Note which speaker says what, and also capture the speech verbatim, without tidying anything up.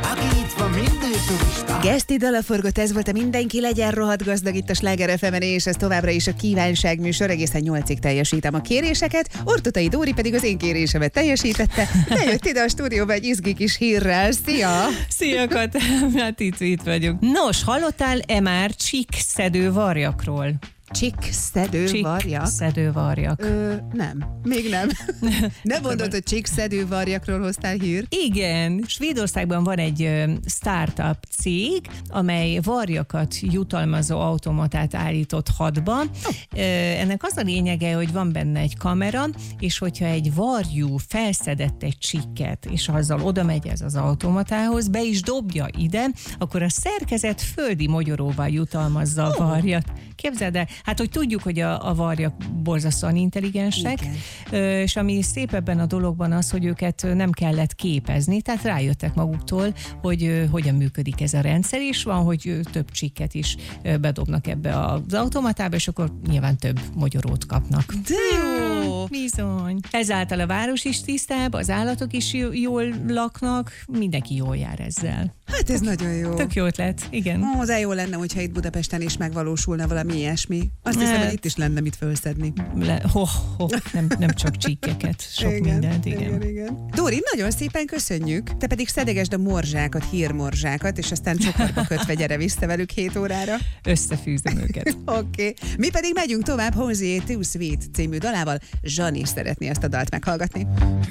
Speaker 1: aki itt van mindig turista.
Speaker 2: Geszti dalaforgott, ez volt a Mindenki legyen rohadt gazdag itt a Sláger ef emen, és ez továbbra is a kívánságműsor, egészen nyolcig teljesítem a kéréseket, Ortotai Dóri pedig az én kérésemet teljesítette, bejött ide a stúdióba egy izgi kis hírrel. Szia!
Speaker 3: Szia, Kata! Hát itt, itt vagyunk. Nos, hallottál-e már csíkszedő varjakról?
Speaker 2: Csíkszedő varjak?
Speaker 3: Csíkszedő varjak.
Speaker 2: Ö, nem, még nem. Nem mondod, hogy csíkszedő varjakról hoztál hírt?
Speaker 3: Igen, Svédországban van egy ö, startup cég, amely varjakat jutalmazó automatát állított hadba. Oh. Ö, ennek az a lényege, hogy van benne egy kamera, és hogyha egy varjú felszedett egy csíket, és azzal oda megy ez az automatához, be is dobja ide, akkor a szerkezet földi mogyoróval jutalmazza a varjat. Képzeld el, hát hogy tudjuk, hogy a, a varjak borzasztóan intelligensek, ö, és ami szép ebben a dologban az, hogy őket nem kellett képezni, tehát rájöttek maguktól, hogy ö, hogyan működik ez a rendszer, és van, hogy ö, több csikket is ö, bedobnak ebbe az automatába, és akkor nyilván több mogyorót kapnak.
Speaker 2: De jó!
Speaker 3: Bizony. Ezáltal a város is tisztább, az állatok is jól laknak, mindenki jól jár ezzel.
Speaker 2: Hát ez nagyon jó.
Speaker 3: Tök jó ötlet, igen.
Speaker 2: Ó, de jó lenne, hogyha itt Budapesten is megvalósulna valami ilyesmi. Azt hiszem, hogy itt is lenne mit fölszedni.
Speaker 3: Le, ho, ho, nem, nem csak csíkeket, sok
Speaker 2: igen,
Speaker 3: mindent, igen.
Speaker 2: igen, igen. Dóri, nagyon szépen köszönjük. Te pedig szedegesd a morzsákat, hírmorzsákat, és aztán csokorba kötve gyere vissza velük hét órára.
Speaker 3: Összefűzöm őket.
Speaker 2: Oké. Okay. Mi pedig megyünk tovább José Too Sweet című dalával. Zsani szeretné ezt a dalt meghallgatni.